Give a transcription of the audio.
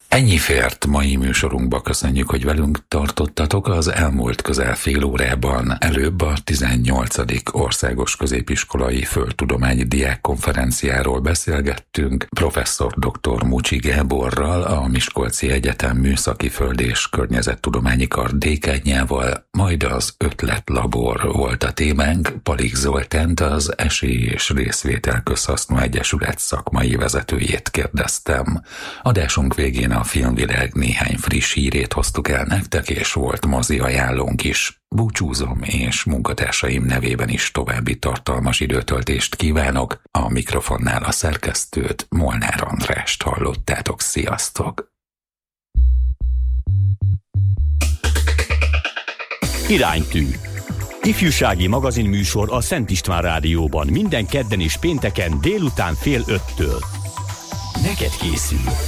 Ennyi fért mai műsorunkba, köszönjük, hogy velünk tartottatok az elmúlt közel fél órában. Előbb a 18. Országos Középiskolai Földtudományi Diákkonferenciáról beszélgettünk professzor dr. Mucsi Gáborral, a Miskolci Egyetem Műszaki Föld- és Környezettudományi Kar dékánjával, majd az Ötletlabor volt a témánk. Palik Zoltánt, az Esély és Részvétel Közhasznú Egyesület szakmai vezetőjét kérdeztem. Adásunk végén a Filmvilág néhány friss hírét hoztuk el nektek, és volt mozi ajánlónk is. Búcsúzom, és munkatársaim nevében is további tartalmas időtöltést kívánok. A mikrofonnál a szerkesztőt, Molnár Andrást hallottátok. Sziasztok! Iránytű. Ifjúsági magazinműsor a Szent István Rádióban minden kedden és pénteken délután 4:30-től. Neked készül.